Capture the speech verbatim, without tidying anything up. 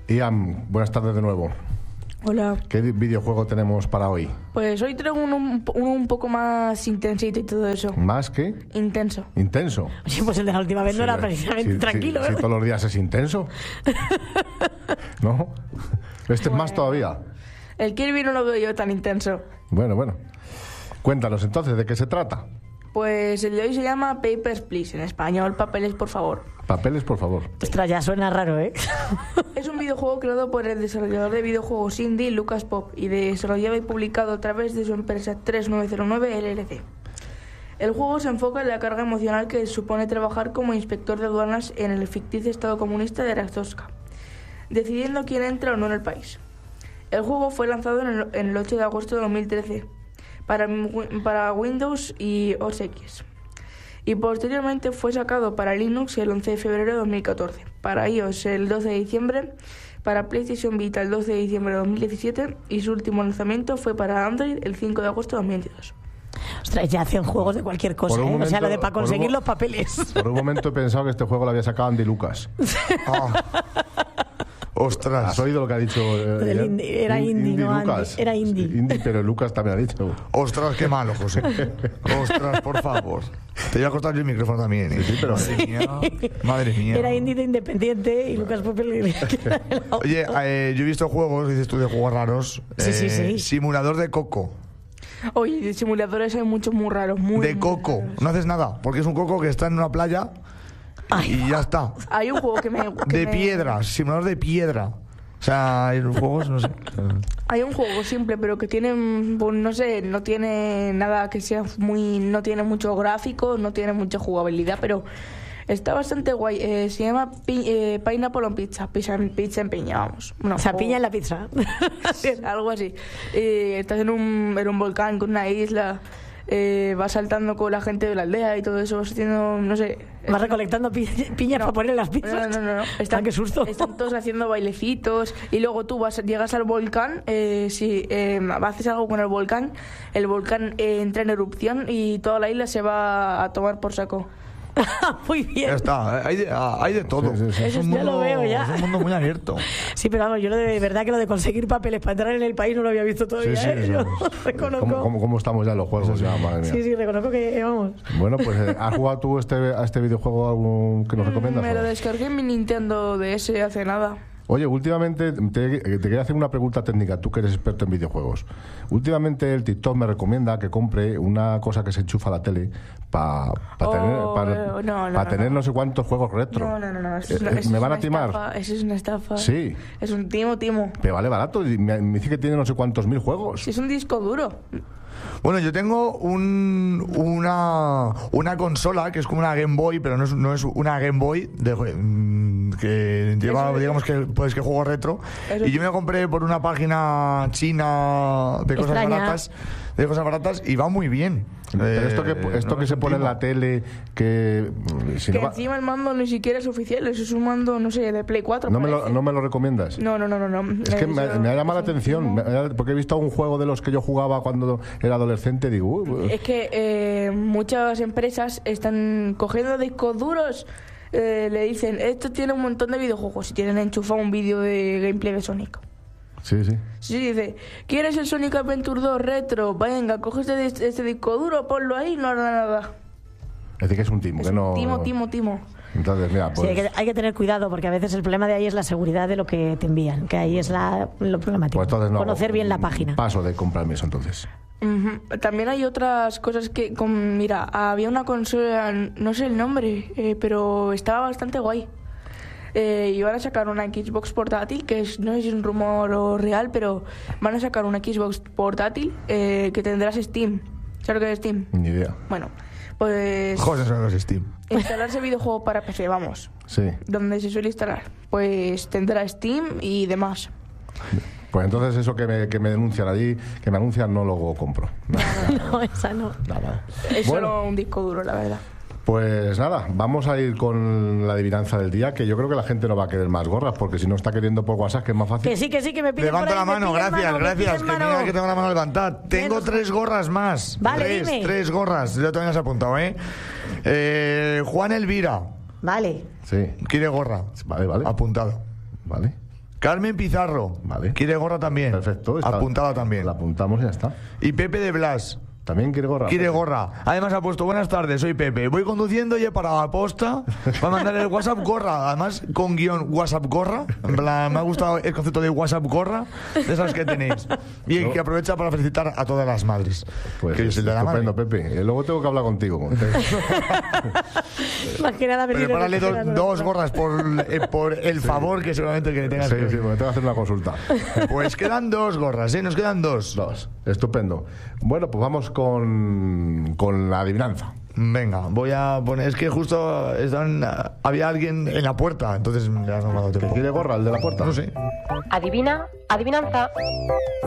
Ian, buenas tardes de nuevo. Hola. ¿Qué videojuego tenemos para hoy? Pues hoy traigo uno un, un, un poco más intensito y todo eso. ¿Más qué? Intenso. ¿Intenso? Sí, pues el de la última vez Sí, no era sí, precisamente sí, tranquilo, sí, ¿eh? sí, todos los días es intenso. ¿No? Este es más todavía. El Kirby no lo veo yo tan intenso. Bueno, bueno. Cuéntanos entonces, ¿de qué se trata? Pues el de hoy se llama Papers, Please. En español, papeles, por favor. Papeles, por favor. Ostras, ya suena raro, ¿eh? Es un videojuego creado por el desarrollador de videojuegos indie Lucas Pop y desarrollado y publicado a través de su empresa tres nueve cero nueve L L C. El juego se enfoca en la carga emocional que supone trabajar como inspector de aduanas en el ficticio estado comunista de Rastovska, decidiendo quién entra o no en el país. El juego fue lanzado en el, en el ocho de agosto de dos mil trece para, para Windows y O S X. Y posteriormente fue sacado para Linux el once de febrero de dos mil catorce, para iOS el doce de diciembre, para PlayStation Vita el doce de diciembre de dos mil diecisiete y su último lanzamiento fue para Android el cinco de agosto de dos mil veintidós. Ostras, ya hacen juegos de cualquier cosa, ¿eh? Momento, o sea, lo de para conseguir un, los papeles. Por un momento he pensado que este juego lo había sacado Andy Lucas. Oh. Ostras. ¿Has oído lo que ha dicho? Eh, indie, era indie, no Andy, Lucas. era indie. Sí, indie, pero Lucas también ha dicho. Ostras, qué malo, José. Ostras, por favor. Te voy a cortar yo el micrófono también. ¿eh? Sí, sí, pero... Madre mía. Madre mía. Era indie de Independiente y Lucas Popel. Oye, eh, yo he visto juegos, dices tú, de juegos raros. Sí, eh, sí, sí. Simulador de coco. Oye, de simuladores hay muchos muy raros, muy De muy coco. raros. No haces nada, porque es un coco que está en una playa Ay, y ya está. Hay un juego que me... que De me- piedra, simulador de piedra. O sea, hay los juegos, no sé. Hay un juego simple, pero que tiene, pues, no sé, no tiene nada que sea muy... No tiene mucho gráfico, no tiene mucha jugabilidad, pero está bastante guay. Eh, se llama pi, eh, Pineapple on Pizza, pizza, en- pizza en piña, vamos. No, o sea, o- piña en la pizza. algo así. Eh, estás en un, en un volcán con una isla, eh, vas saltando con la gente de la aldea y todo eso, vas haciendo, no sé... Vas recolectando pi- piñas No. para poner en las pizzas. No, no, no, no. Ah, qué susto. Están todos haciendo bailecitos y luego tú vas, llegas al volcán, eh, si eh, haces algo con el volcán, el volcán eh, entra en erupción y toda la isla se va a tomar por saco. Muy bien. Ya está, hay de, hay de todo. Sí, sí, sí. Es un Ya mundo, lo veo, ya. es un mundo muy abierto. Sí, pero vamos, yo lo de, de verdad que lo de conseguir papeles para entrar en el país no lo había visto Sí, todavía, sí, ¿eh? sí, Yo sí. reconozco. ¿Cómo, cómo, cómo estamos ya en los juegos? Ya, madre mía. Sí, sí, reconozco que, vamos. Bueno, pues eh, ¿has jugado tú este, a este videojuego algún que nos recomiendas? Me o lo no? descargué en mi Nintendo D S hace nada. Oye, últimamente te, te quería hacer una pregunta técnica, tú que eres experto en videojuegos. Últimamente el TikTok me recomienda que compre una cosa que se enchufa a la tele para Oh, tener, pa, no, no, pa no, tener no. no sé cuántos juegos retro. No, no, no, no. Eso Eh, es una- eh, eso ¿Me es van a una timar? estafa, Eso es una estafa. Sí. Es un timo, timo. Pero vale barato, y me, me dice que tiene no sé cuántos mil juegos. Si es un disco duro. Bueno, yo tengo un, una, una consola que es como una Game Boy, pero no es, no es una Game Boy de, mm, que lleva, Eso- digamos que pues que juego retro. Eso- Y yo me lo compré por una página china de cosas Extraña. baratas, de cosas baratas y va muy bien. Pero esto que, Eh, esto no que es se un pone en timo. la tele, que... mm, si Que no, va- encima el mando ni siquiera es oficial. Eso es un mando, no sé, de Play cuatro. no, me lo, parece. no me lo recomiendas. No, no, no, no, no. Es que me, Eso- me ha llamado la es un atención, timo. me- porque he visto un juego de los que yo jugaba cuando era adolescente y digo... uy, Es que eh, muchas empresas están cogiendo discos duros, eh, le dicen, esto tiene un montón de videojuegos y tienen enchufado un vídeo de gameplay de Sonic. sí, sí. Sí, dice, ¿quieres el Sonic Adventure dos retro? Venga, coge este, dis- este disco duro, ponlo ahí y no hará nada. Es decir, que es un timo, Es que un no... timo, timo, timo. Entonces, mira, Sí, pues... hay que, hay que tener cuidado porque a veces el problema de ahí es la seguridad de lo que te envían, que ahí es la, lo problemático. pues entonces no, Conocer bien la página. Paso de comprarme eso entonces. Ujú. También hay otras cosas que, con, mira, había una consola, no sé el nombre, eh, pero estaba bastante guay. Eh, y van a sacar una Xbox portátil, que es, no sé si es un rumor o real, pero van a sacar una Xbox portátil eh, que tendrás Steam. ¿Sabes lo que es Steam? Ni idea. Bueno, pues Joder, eso no es Steam. instalarse videojuego para P C, vamos. Sí. Donde se suele instalar. Pues tendrá Steam y demás. Pues entonces eso que me, que me denuncian allí, que me anuncian, no lo compro. Nada, No, esa no. nada. Es Bueno, solo un disco duro, la verdad. pues nada, vamos a ir con la adivinanza del día, que yo creo que la gente no va a querer más gorras, porque si no está queriendo por WhatsApp, que es más fácil. Que sí, que sí, que me piden Levanto por ahí, la me mano, piden gracias, mano, me gracias. piden Que mano. mira que tengo la mano levantada. Tengo Menos- tres gorras más. Vale, tres, dime. tres gorras. Ya te habías apuntado, ¿eh? eh Juan Elvira Vale. Sí, quiere gorra. vale, vale. Apuntado. Vale. Carmen Pizarro. Vale. Quiere gorra también. Perfecto. Está, Apuntada también. La apuntamos y ya está. Y Pepe de Blas. ¿También quiere gorra? Quiere gorra. Además ha puesto, buenas tardes, soy Pepe. Voy conduciendo y he parado a posta para mandar el WhatsApp gorra. Además, con guión WhatsApp gorra. En plan, me ha gustado el concepto de WhatsApp gorra, de esas que tenéis. Y No. que aprovecha para felicitar a todas las madres. Pues Que es el de la estupendo, madre. Pepe. Eh, Luego tengo que hablar contigo. Más que nada venir Prepárale de- do- dos gorras por, eh, por el favor que seguramente que le tengas Sí, que sí, porque tengo que hacer una consulta. Pues quedan dos gorras, ¿eh? Nos quedan dos. Dos. Estupendo. Bueno, pues vamos con, con la adivinanza. Venga, voy a poner. Es que justo están, había alguien en la puerta, entonces me has nombrado teléfono. ¿Quiere gorra el de la puerta? No sé. Adivina, adivinanza.